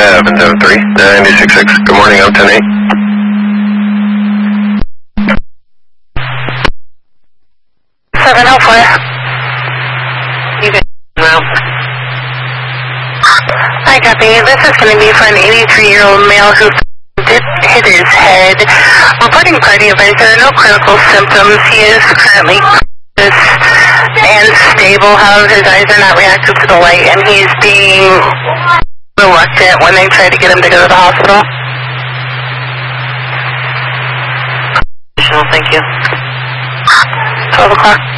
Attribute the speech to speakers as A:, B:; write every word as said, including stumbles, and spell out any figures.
A: seven seven three, nine six six. Good morning, I'm ten eight.
B: seven oh four. You can now. Hi, copy. This is going to be for an eighty-three-year-old male who did hit his head. Reporting party event. There are no clinical symptoms. He is currently conscious and stable. However, his eyes are not reactive to the light, and he's being reluctant when they try to get him to go to the hospital. Thank you. twelve o'clock.